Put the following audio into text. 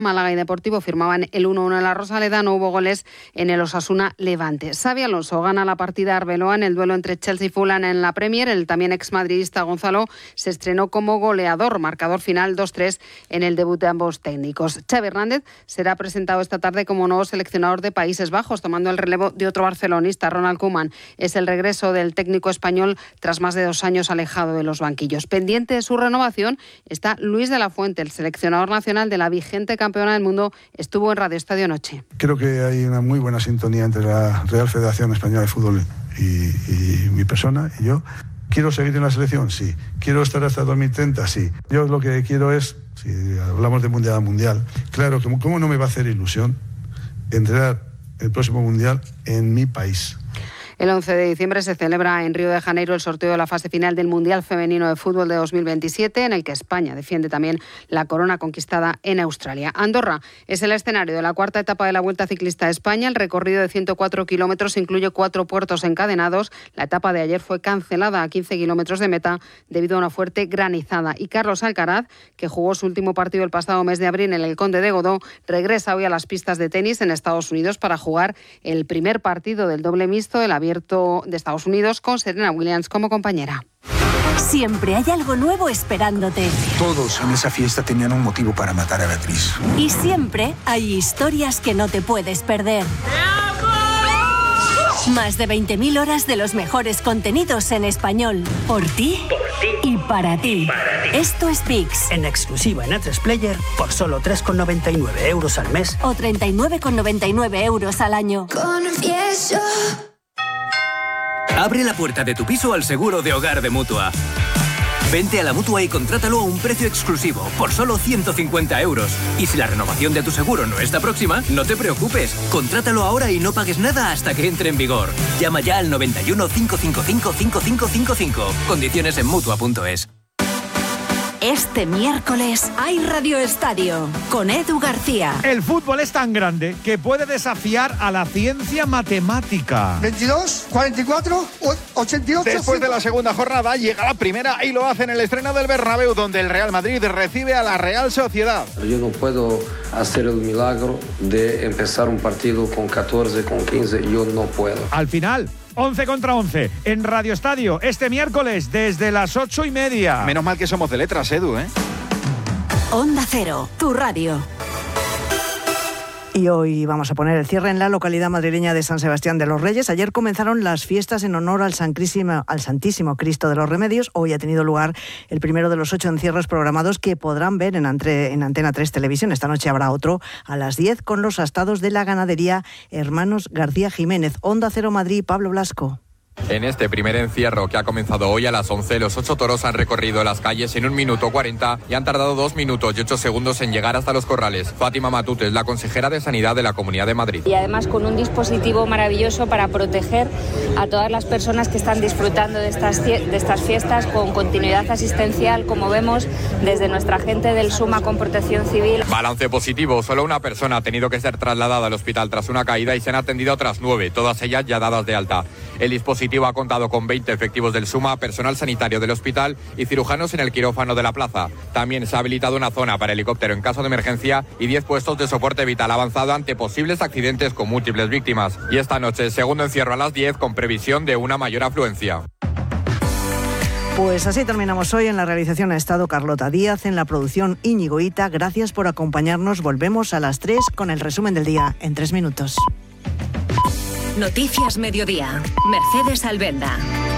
Málaga y Deportivo firmaban el 1-1 en la Rosaleda, no hubo goles en el Osasuna Levante. Xabi Alonso gana la partida a Arbeloa en el duelo entre Chelsea y Fulham en la Premier. El también exmadridista Gonzalo se estrenó como goleador, marcador final 2-3 en el debut de ambos técnicos. Xavi Hernández será presentado esta tarde como nuevo seleccionador de Países Bajos, tomando el relevo de otro barcelonista, Ronald Koeman. Es el regreso del técnico español tras más de 2 años alejado de los banquillos. Pendiente de su renovación está Luis de la Fuente, el seleccionador nacional de la vigente campeona del mundo, estuvo en Radio Estadio anoche. Creo que hay una muy buena sintonía entre la Real Federación Española de Fútbol y mi persona y yo. ¿Quiero seguir en la selección? Sí. ¿Quiero estar hasta 2030? Sí. Yo lo que quiero es, si hablamos de mundial a mundial, claro, ¿cómo no me va a hacer ilusión entrenar el próximo mundial en mi país? El 11 de diciembre se celebra en Río de Janeiro el sorteo de la fase final del Mundial Femenino de Fútbol de 2027, en el que España defiende también la corona conquistada en Australia. Andorra es el escenario de la cuarta etapa de la Vuelta Ciclista a España. El recorrido de 104 kilómetros incluye 4 puertos encadenados. La etapa de ayer fue cancelada a 15 kilómetros de meta debido a una fuerte granizada. Y Carlos Alcaraz, que jugó su último partido el pasado mes de abril en el Conde de Godó, regresa hoy a las pistas de tenis en Estados Unidos para jugar el primer partido del doble mixto del Abierto de Estados Unidos con Serena Williams como compañera. Siempre hay algo nuevo esperándote. Todos en esa fiesta tenían un motivo para matar a Beatriz. Y siempre hay historias que no te puedes perder. Más de 20.000 horas de los mejores contenidos en español. Por ti y para ti. Esto es VIX. En exclusiva en A3 Player por solo 3,99 € al mes. O 39,99 € al año. Confieso. Abre la puerta de tu piso al seguro de hogar de Mutua. Vente a la Mutua y contrátalo a un precio exclusivo, por solo 150 €. Y si la renovación de tu seguro no está próxima, no te preocupes. Contrátalo ahora y no pagues nada hasta que entre en vigor. Llama ya al 91 555 5555. Condiciones en Mutua.es. Este miércoles hay Radio Estadio con Edu García. El fútbol es tan grande que puede desafiar a la ciencia matemática. 22, 44, 88. Después de la segunda jornada llega la primera y lo hace en el estreno del Bernabéu, donde el Real Madrid recibe a la Real Sociedad. Yo no puedo hacer el milagro de empezar un partido con 14, con 15, yo no puedo. Al final, 11 contra 11 en Radio Estadio este miércoles desde las 8:30. Menos mal que somos de letras, Edu, ¿eh? Onda Cero, tu radio. Y hoy vamos a poner el cierre en la localidad madrileña de San Sebastián de los Reyes. Ayer comenzaron las fiestas en honor al Santísimo Cristo de los Remedios. Hoy ha tenido lugar el primero de los 8 encierros programados que podrán ver en Antena 3 Televisión. Esta noche habrá otro a las 10 con los astados de la ganadería Hermanos García Jiménez. Onda Cero Madrid, Pablo Blasco. En este primer encierro que ha comenzado hoy a las 11, los 8 toros han recorrido las calles en 1 minuto 40 y han tardado 2 minutos y 8 segundos en llegar hasta los corrales. Fátima Matute es la consejera de Sanidad de la Comunidad de Madrid. Y además con un dispositivo maravilloso para proteger a todas las personas que están disfrutando de estas fiestas con continuidad asistencial, como vemos desde nuestra gente del SUMA con Protección Civil. Balance positivo, solo una persona ha tenido que ser trasladada al hospital tras una caída y se han atendido otras 9, todas ellas ya dadas de alta. El dispositivo ha contado con 20 efectivos del SUMA, personal sanitario del hospital y cirujanos en el quirófano de la plaza. También se ha habilitado una zona para helicóptero en caso de emergencia y 10 puestos de soporte vital avanzado ante posibles accidentes con múltiples víctimas. Y esta noche, segundo encierro a las 10 con previsión de una mayor afluencia. Pues así terminamos hoy. En la realización ha estado Carlota Díaz, en la producción Íñigo Ita. Gracias por acompañarnos. Volvemos a las 3 con el resumen del día en 3 minutos. Noticias Mediodía. Mercedes Albenda.